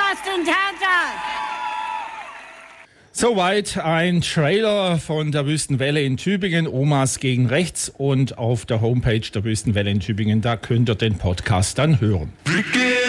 Post und Tatort. Soweit ein Trailer von der Wüstenwelle in Tübingen, Omas gegen Rechts, und auf der Homepage der Wüstenwelle in Tübingen, da könnt ihr den Podcast dann hören.